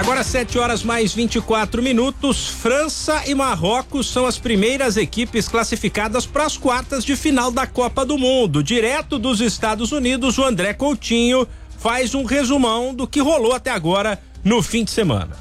Agora 7h mais 24. França e Marrocos são as primeiras equipes classificadas para as quartas de final da Copa do Mundo. Direto dos Estados Unidos, o André Coutinho faz um resumão do que rolou até agora no fim de semana.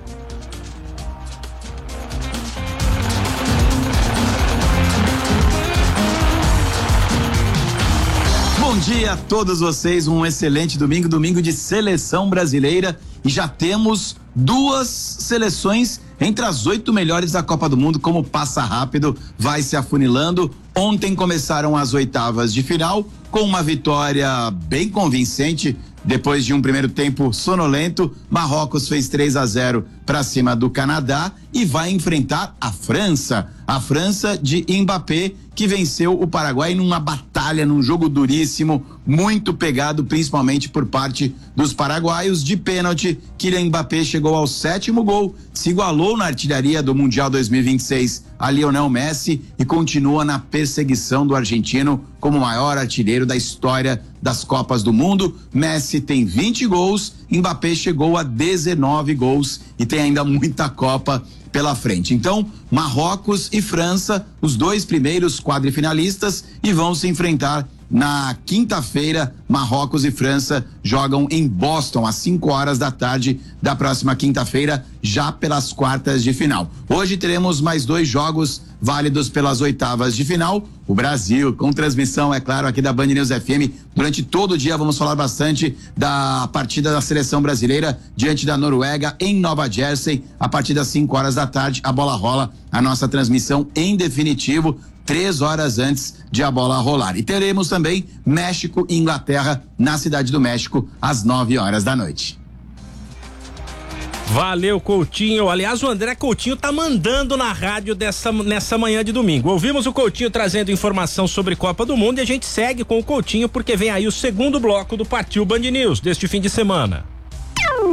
Bom dia a todos vocês, um excelente domingo de seleção brasileira, e já temos 2 seleções entre as 8 melhores da Copa do Mundo. Como passa rápido, vai se afunilando. Ontem começaram as oitavas de final com uma vitória bem convincente. Depois de um primeiro tempo sonolento, Marrocos fez 3-0 para cima do Canadá e vai enfrentar a França de Mbappé, que venceu o Paraguai numa batalha, num jogo duríssimo, muito pegado, principalmente por parte dos paraguaios. De pênalti, Kylian Mbappé chegou ao 7º gol, se igualou na artilharia do Mundial 2026 a Lionel Messi e continua na perseguição do argentino como o maior artilheiro da história das Copas do Mundo. Messi tem 20 gols, Mbappé chegou a 19 gols e tem ainda muita Copa pela frente. Então, Marrocos e França, os 2 primeiros quadrifinalistas, e vão se enfrentar na quinta-feira. Marrocos e França jogam em Boston às 5 da tarde da próxima quinta-feira, já pelas quartas de final. Hoje teremos mais 2 jogos válidos pelas oitavas de final. O Brasil, com transmissão, é claro, aqui da Band News FM. Durante todo o dia vamos falar bastante da partida da seleção brasileira diante da Noruega em Nova Jersey. A partir das 5 da tarde, a bola rola, a nossa transmissão em definitivo, 3 horas antes de a bola rolar. E teremos também México e Inglaterra na Cidade do México às 9 da noite. Valeu, Coutinho. Aliás, o André Coutinho tá mandando na rádio nessa manhã de domingo. Ouvimos o Coutinho trazendo informação sobre Copa do Mundo e a gente segue com o Coutinho porque vem aí o segundo bloco do Partiu Band News deste fim de semana.